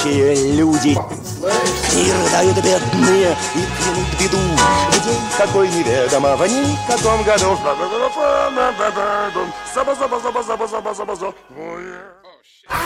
люди. И рыдают бедные, и клянут беду. В день какой неведомо, в никаком году. Заба-заба-заба-заба-заба.